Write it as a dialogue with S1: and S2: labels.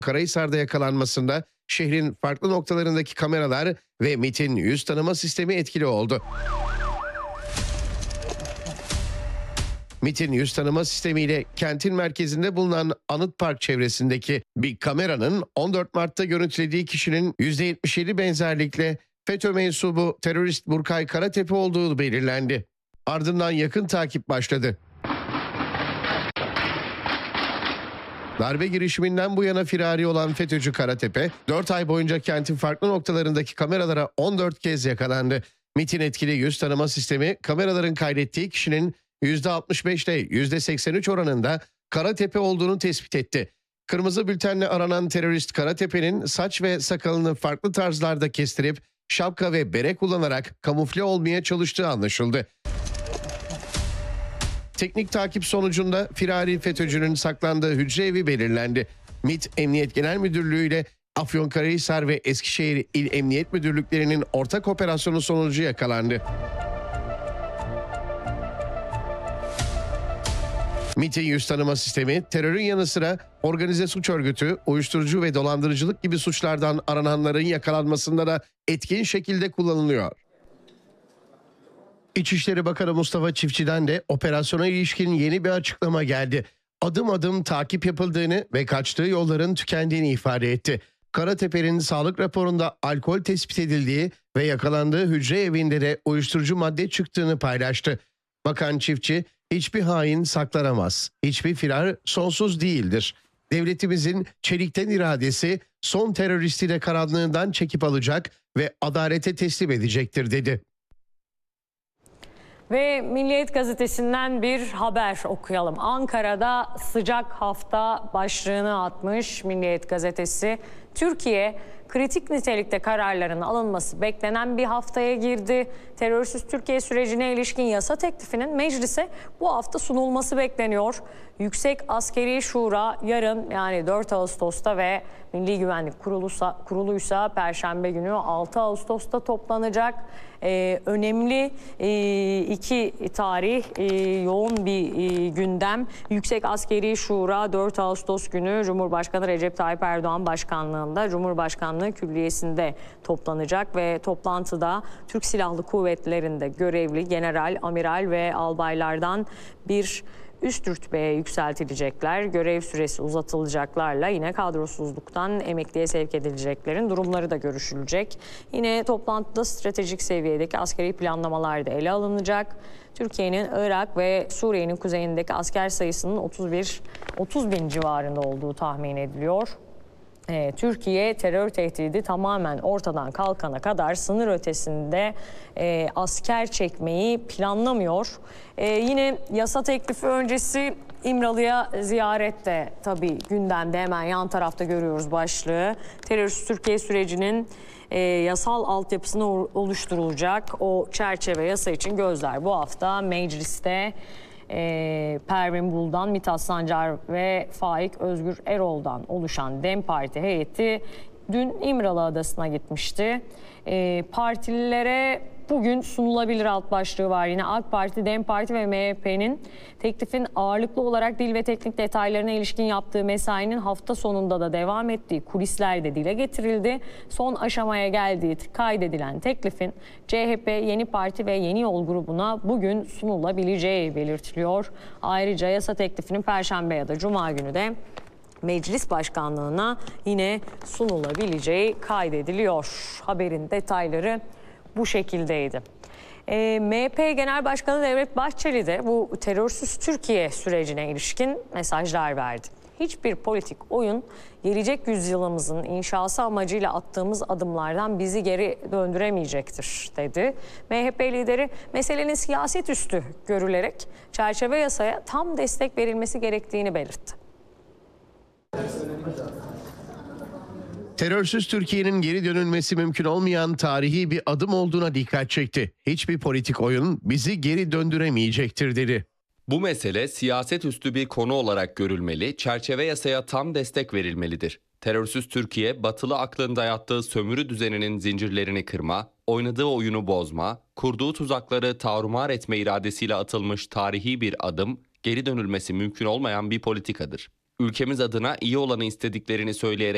S1: Afyonkarahisar'da yakalanmasında şehrin farklı noktalarındaki kameralar ve MİT'in yüz tanıma sistemi etkili oldu. MİT'in yüz tanıma sistemiyle kentin merkezinde bulunan Anıt Park çevresindeki bir kameranın 14 Mart'ta görüntülediği kişinin %77 benzerlikle FETÖ mensubu terörist Burkay Karatepe olduğu belirlendi. Ardından yakın takip başladı. Darbe girişiminden bu yana firari olan FETÖ'cü Karatepe, 4 ay boyunca kentin farklı noktalarındaki kameralara 14 kez yakalandı. MİT'in etkili yüz tanıma sistemi, kameraların kaydettiği kişinin %65 ile %83 oranında Karatepe olduğunu tespit etti. Kırmızı bültenle aranan terörist Karatepe'nin saç ve sakalını farklı tarzlarda kestirip şapka ve bere kullanarak kamufle olmaya çalıştığı anlaşıldı. Teknik takip sonucunda firari FETÖ'cünün saklandığı hücre evi belirlendi. MİT Emniyet Genel Müdürlüğü ile Afyonkarahisar ve Eskişehir İl Emniyet Müdürlüklerinin ortak operasyonu sonucu yakalandı. MİT'in yüz tanıma sistemi terörün yanı sıra organize suç örgütü, uyuşturucu ve dolandırıcılık gibi suçlardan arananların yakalanmasında da etkin şekilde kullanılıyor. İçişleri Bakanı Mustafa Çiftçi'den de operasyona ilişkin yeni bir açıklama geldi. Adım adım takip yapıldığını ve kaçtığı yolların tükendiğini ifade etti. Karatepe'nin sağlık raporunda alkol tespit edildiği ve yakalandığı hücre evinde de uyuşturucu madde çıktığını paylaştı. Bakan Çiftçi, hiçbir hain saklanamaz, hiçbir firar sonsuz değildir. Devletimizin çelikten iradesi son teröristi de karanlığından çekip alacak ve adalete teslim edecektir dedi.
S2: Ve Milliyet Gazetesi'nden bir haber okuyalım. Ankara'da sıcak hafta başlığını atmış Milliyet Gazetesi. Türkiye kritik nitelikte kararların alınması beklenen bir haftaya girdi. Terörsüz Türkiye sürecine ilişkin yasa teklifinin meclise bu hafta sunulması bekleniyor. Yüksek Askeri Şura yarın, yani 4 Ağustos'ta ve Milli Güvenlik Kurulu'ysa Perşembe günü 6 Ağustos'ta toplanacak. Önemli iki tarih, yoğun bir gündem. Yüksek Askeri Şura 4 Ağustos günü Cumhurbaşkanı Recep Tayyip Erdoğan başkanlığında Cumhurbaşkanlığı Külliyesi'nde toplanacak ve toplantıda Türk Silahlı Kuvvetleri'nde görevli general, amiral ve albaylardan bir üst rütbeye yükseltilecekler, görev süresi uzatılacaklarla yine kadrosuzluktan emekliye sevk edileceklerin durumları da görüşülecek. Yine toplantıda stratejik seviyedeki askeri planlamalar da ele alınacak. Türkiye'nin Irak ve Suriye'nin kuzeyindeki asker sayısının 30 bin civarında olduğu tahmin ediliyor. Türkiye terör tehdidi tamamen ortadan kalkana kadar sınır ötesinde asker çekmeyi planlamıyor. Yine yasa teklifi öncesi İmralı'ya ziyaret de tabii gündemde, hemen yan tarafta görüyoruz başlığı. Terörsüz Türkiye sürecinin yasal altyapısını oluşturulacak o çerçeve yasa için gözler bu hafta mecliste. Pervin Buldan, Mithat Sancar ve Faik Özgür Erol'dan oluşan DEM Parti heyeti dün İmralı Adası'na gitmişti. Partililere bugün sunulabilir alt başlığı var. Yine AK Parti, DEM Parti ve MHP'nin teklifin ağırlıklı olarak dil ve teknik detaylarına ilişkin yaptığı mesainin hafta sonunda da devam ettiği kulislerde dile getirildi. Son aşamaya geldiği kaydedilen teklifin CHP, Yeni Parti ve Yeni Yol grubuna bugün sunulabileceği belirtiliyor. Ayrıca yasa teklifinin Perşembe ya da Cuma günü de Meclis Başkanlığı'na yine sunulabileceği kaydediliyor. Haberin detayları bu şekildeydi. MHP Genel Başkanı Devlet Bahçeli de bu terörsüz Türkiye sürecine ilişkin mesajlar verdi. Hiçbir politik oyun gelecek yüzyılımızın inşası amacıyla attığımız adımlardan bizi geri döndüremeyecektir dedi. MHP lideri meselenin siyaset üstü görülerek çerçeve yasaya tam destek verilmesi gerektiğini belirtti.
S1: Terörsüz Türkiye'nin geri dönülmesi mümkün olmayan tarihi bir adım olduğuna dikkat çekti. Hiçbir politik oyun bizi geri döndüremeyecektir dedi.
S3: Bu mesele siyaset üstü bir konu olarak görülmeli, çerçeve yasaya tam destek verilmelidir. Terörsüz Türkiye, batılı aklın dayattığı sömürü düzeninin zincirlerini kırma, oynadığı oyunu bozma, kurduğu tuzakları tarumar etme iradesiyle atılmış tarihi bir adım, geri dönülmesi mümkün olmayan bir politikadır. Ülkemiz adına iyi olanı istediklerini söyleyerek